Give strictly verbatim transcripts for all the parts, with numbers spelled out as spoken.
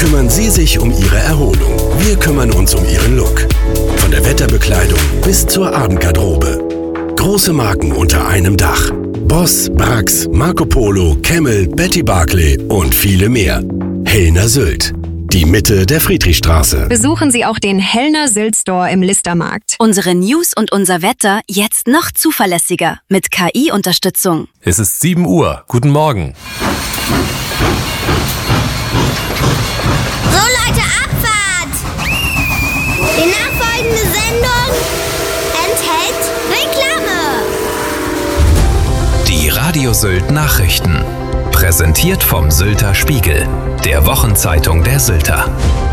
kümmern Sie sich um Ihre Erholung. Wir kümmern uns um Ihren Look. Von der Wetterbekleidung bis zur Abendgarderobe. Große Marken unter einem Dach. Boss, Brax, Marco Polo, Camel, Betty Barclay und viele mehr. Hellner Sylt. Die Mitte der Friedrichstraße. Besuchen Sie auch den Hellner Sylt Store im Listermarkt. Unsere News und unser Wetter jetzt noch zuverlässiger mit K I-Unterstützung. Es ist sieben Uhr. Guten Morgen. So Leute, Abfahrt! Die nachfolgende Sendung enthält Reklame. Die Radio Sylt Nachrichten. Präsentiert vom Sylter Spiegel, der Wochenzeitung der Sylter.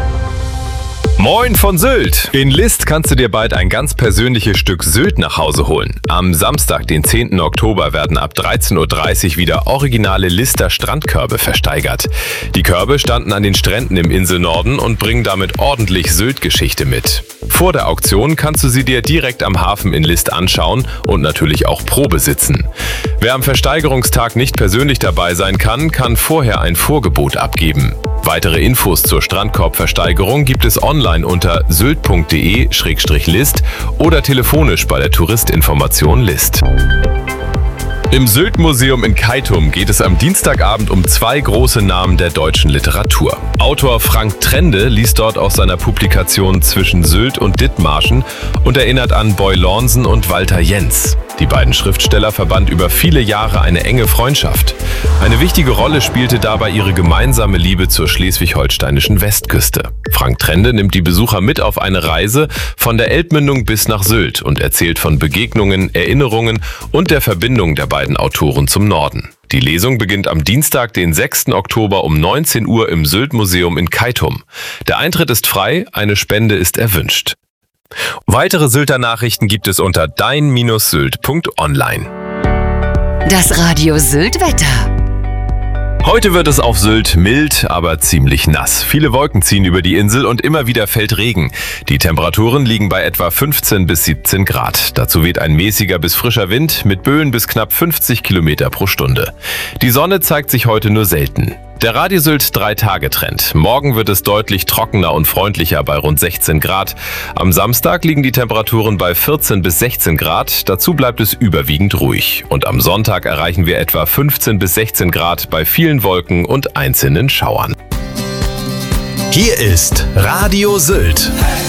Moin von Sylt! In List kannst du dir bald ein ganz persönliches Stück Sylt nach Hause holen. Am Samstag, den zehnten Oktober, werden ab dreizehn Uhr dreißig wieder originale Lister Strandkörbe versteigert. Die Körbe standen an den Stränden im Inselnorden und bringen damit ordentlich Sylt-Geschichte mit. Vor der Auktion kannst du sie dir direkt am Hafen in List anschauen und natürlich auch Probe sitzen. Wer am Versteigerungstag nicht persönlich dabei sein kann, kann vorher ein Vorgebot abgeben. Weitere Infos zur Strandkorbversteigerung gibt es online unter sylt punkt de Schrägstrich list oder telefonisch bei der Touristinformation List. Im Sylt-Museum in Keitum geht es am Dienstagabend um zwei große Namen der deutschen Literatur. Autor Frank Trende liest dort aus seiner Publikation Zwischen Sylt und Dithmarschen und erinnert an Boy Lornsen und Walter Jens. Die beiden Schriftsteller verband über viele Jahre eine enge Freundschaft. Eine wichtige Rolle spielte dabei ihre gemeinsame Liebe zur schleswig-holsteinischen Westküste. Frank Trende nimmt die Besucher mit auf eine Reise von der Elbmündung bis nach Sylt und erzählt von Begegnungen, Erinnerungen und der Verbindung der beiden Autoren zum Norden. Die Lesung beginnt am Dienstag, den sechsten Oktober um neunzehn Uhr im Sylt-Museum in Keitum. Der Eintritt ist frei, eine Spende ist erwünscht. Weitere Sylter Nachrichten gibt es unter dein Sylt punkt online. Das Radio Sylt Wetter. Heute wird es auf Sylt mild, aber ziemlich nass. Viele Wolken ziehen über die Insel und immer wieder fällt Regen. Die Temperaturen liegen bei etwa fünfzehn bis siebzehn Grad. Dazu weht ein mäßiger bis frischer Wind mit Böen bis knapp fünfzig Kilometer pro Stunde. Die Sonne zeigt sich heute nur selten. Der Radio Sylt drei-Tage-Trend. Morgen wird es deutlich trockener und freundlicher bei rund sechzehn Grad. Am Samstag liegen die Temperaturen bei vierzehn bis sechzehn Grad. Dazu bleibt es überwiegend ruhig. Und am Sonntag erreichen wir etwa fünfzehn bis sechzehn Grad bei vielen Wolken und einzelnen Schauern. Hier ist Radio Sylt.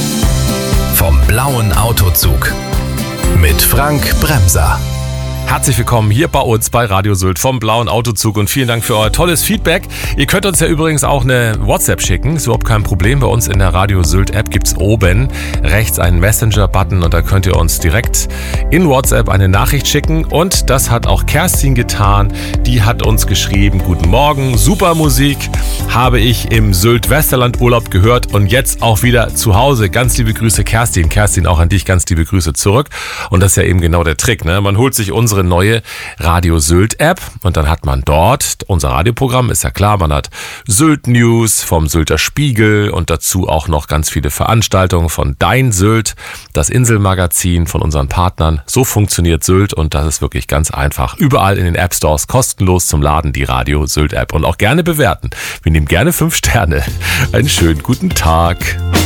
Vom blauen Autozug. Mit Frank Bremser. Herzlich willkommen hier bei uns bei Radio Sylt vom blauen Autozug und vielen Dank für euer tolles Feedback. Ihr könnt uns ja übrigens auch eine WhatsApp schicken, ist überhaupt kein Problem. Bei uns in der Radio Sylt App gibt es oben rechts einen Messenger-Button und da könnt ihr uns direkt in WhatsApp eine Nachricht schicken und das hat auch Kerstin getan. Die hat uns geschrieben: Guten Morgen, super Musik habe ich im Sylt-Westerland Urlaub gehört und jetzt auch wieder zu Hause. Ganz liebe Grüße Kerstin. Kerstin, auch an dich ganz liebe Grüße zurück. Und das ist ja eben genau der Trick, ne? Man holt sich unsere neue Radio Sylt App und dann hat man dort, unser Radioprogramm ist ja klar, man hat Sylt News vom Sylter Spiegel und dazu auch noch ganz viele Veranstaltungen von Dein Sylt, das Inselmagazin von unseren Partnern. So funktioniert Sylt und das ist wirklich ganz einfach. Überall in den App Stores kostenlos zum Laden die Radio Sylt App und auch gerne bewerten. Wir nehmen gerne fünf Sterne. Einen schönen guten Tag.